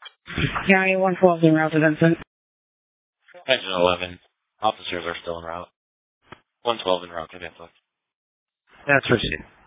County 112 en route to Vincent. Engine 11. Officers are still en route. 112 en route to Vincent. That's received.